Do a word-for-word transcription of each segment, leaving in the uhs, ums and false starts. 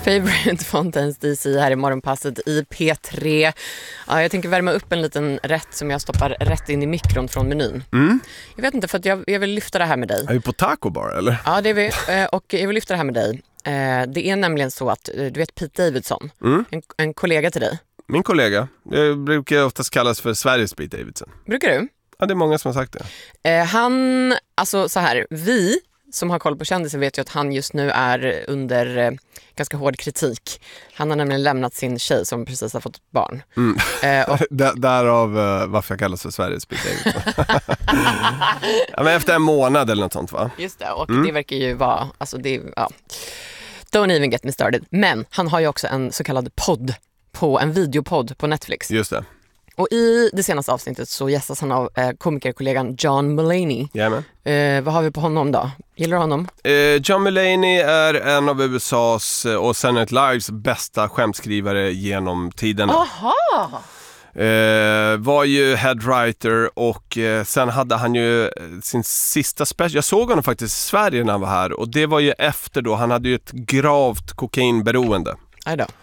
Favorite Fontaines D C här i morgonpasset i P tre. Ja, jag tänker värma upp en liten rätt som jag stoppar rätt in i mikron från menyn. Mm. Jag vet inte, för att jag, jag vill lyfta det här med dig. Är vi på taco bar eller? Ja, det är vi. Och jag vill lyfta det här med dig. Det är nämligen så att, du vet Pete Davidson, Mm. en, en kollega till dig. Min kollega, det brukar oftast kallas för Sveriges Pete Davidson. Brukar du? Ja, det är många som har sagt det. Han, alltså så här, vi som har koll på kändisen vet ju att han just nu är under eh, ganska hård kritik. Han har nämligen lämnat sin tjej som precis har fått barn. Mm. Eh, och... Där, därav uh, varför jag kallas för Sveriges Pete Davidson. Ja, men efter en månad eller något sånt, va? Just det, och Mm. det verkar ju vara, alltså det, ja. Don't even get me started. Men han har ju också en så kallad podd, på en videopodd på Netflix. Just det. Och i det senaste avsnittet så gästas han av eh, komikerkollegan John Mulaney. Jajamän. Eh, vad har vi på honom då? Gillar du honom? Eh, John Mulaney är en av U S A's och Saturday Night Lives bästa skämtskrivare genom tiderna. Aha! Eh, var ju headwriter och eh, sen hade han ju sin sista special. Jag såg honom faktiskt i Sverige när han var här, och det var ju efter då. Han hade ju ett gravt kokainberoende. Aj då.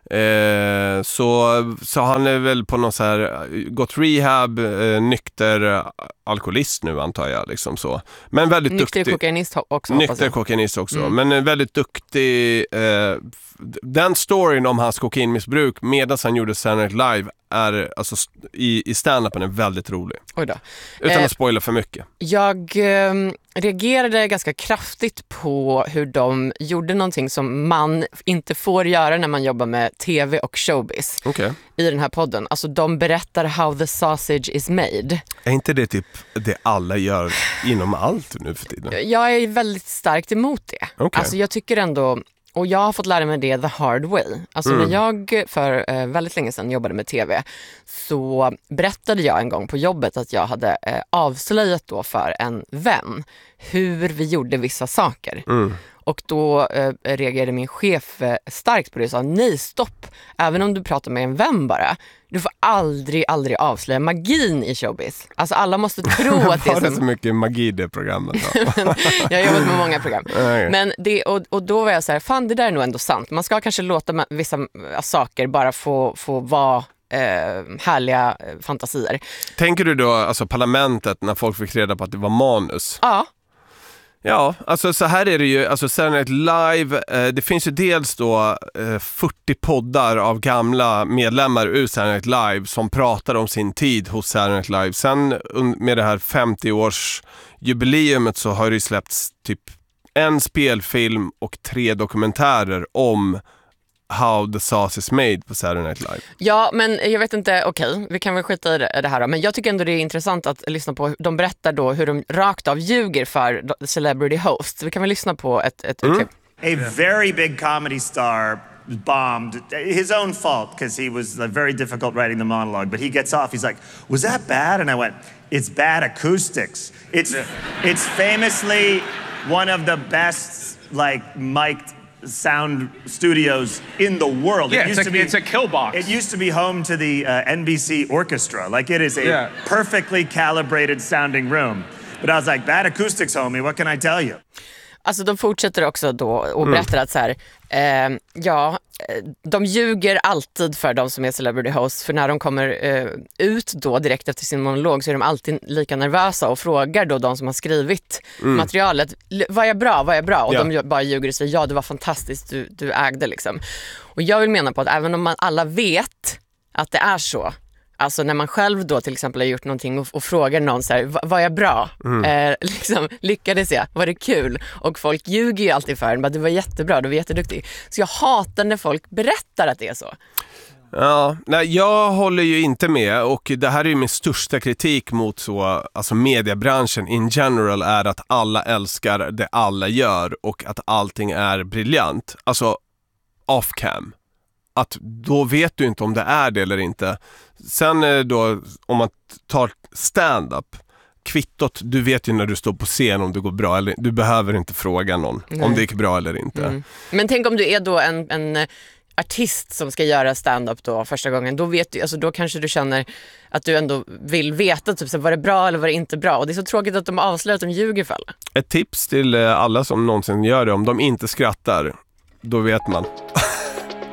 Eh, så, så han är väl på någon så här gått rehab, eh, nykter alkoholist nu antar jag liksom så. Men väldigt Nykter duktig. kokainist också. hoppas Nykter jag. kokainist också, Mm. men en väldigt duktig. Eh, den storyn om hans kokainmissbruk medan han gjorde Saturday Night Live är alltså st- i, i stand-upen är väldigt rolig. Oj då. Utan Eh, att spoila för mycket. Jag eh, reagerade ganska kraftigt på hur de gjorde någonting som man inte får göra när man jobbar med tv och showbiz Okej. i den här podden. Alltså de berättar how the sausage is made. Är inte det typ det alla gör inom allt nu för tiden? Jag är väldigt starkt emot det. Okej. Alltså jag tycker ändå, och jag har fått lära mig det the hard way. Alltså Mm. när jag för eh, väldigt länge sedan jobbade med tv så berättade jag en gång på jobbet att jag hade eh, avslöjat då för en vän hur vi gjorde vissa saker. Mm. Och då eh, reagerade min chef eh, starkt på det och sa nej, stopp. Även om du pratar med en vän bara. Du får aldrig, aldrig avslöja magin i showbiz. Alltså alla måste tro att det Var är det som... så mycket magi i det programmet då? Jag har jobbat med många program. Nej. Men det, och, och då var jag så här, fan det där är nog ändå sant. Man ska kanske låta ma- vissa äh, saker bara få, få vara eh, härliga eh, fantasier. Tänker du då alltså parlamentet när folk fick reda på att det var manus? Ja, Ja, alltså så här är det ju, alltså Saturday Night Live, eh, det finns ju dels då eh, fyrtio poddar av gamla medlemmar ur Saturday Night Live som pratar om sin tid hos Saturday Night Live. Sen un- med det här femtio-års-jubileumet så har det ju släppts typ en spelfilm och tre dokumentärer om how the sauce is made på Saturday Night Live. ja, men jag vet inte, okej, vi kan väl skita i det, det här då. Men jag tycker ändå det är intressant att lyssna på, de berättar då hur de rakt av ljuger för the celebrity hosts. Vi kan väl lyssna på ett, ett Mm. urklipp. A very big comedy star bombed, his own fault because he was uh, very difficult writing the monologue, but he gets off, he's like, was that bad? And I went, it's bad acoustics. It's it's famously one of the best like mic'd sound studios in the world. Yeah, It it's used a, to be, it's a kill box. It used to be home to the uh, N B C orchestra. Like it is a Yeah. perfectly calibrated sounding room. But I was like, bad acoustics, homie, what can I tell you? Alltså de fortsätter också då och berättar att så här, eh, ja, eh, de ljuger alltid för de som är celebrity hosts, för när de kommer eh, ut då direkt efter sin monolog så är de alltid lika nervösa och frågar då de som har skrivit materialet, "L- vad är bra, vad är bra?" Och Ja. de ju- bara ljuger och säger, ja det var fantastiskt, du, du ägde liksom. Och jag vill mena på att även om man alla vet att det är så, alltså när man själv då till exempel har gjort någonting och, och frågar någon så här, "Va- var jag bra? Eh, liksom, lyckades jag? Var det kul?" Och folk ljuger ju alltid för en, bara, "Du var jättebra, du var jätteduktig." Så jag hatar när folk berättar att det är så. Ja, nej, jag håller ju inte med, och det här är ju min största kritik mot så, alltså mediebranschen in general, är att alla älskar det alla gör och att allting är briljant. Alltså off-cam. Att då vet du inte om det är det eller inte. Sen eh, då, om man tar stand-up, kvittot, du vet ju när du står på scen om det går bra eller du behöver inte fråga någon Nej. om det gick bra eller inte. Mm. Men tänk om du är då en, en eh, artist som ska göra stand-up då första gången, då vet du, alltså då kanske du känner att du ändå vill veta typ så var det bra eller var det inte bra, och det är så tråkigt att de avslöjar att de ljuger för alla. Ett tips till eh, alla som någonsin gör det, om de inte skrattar, då vet man.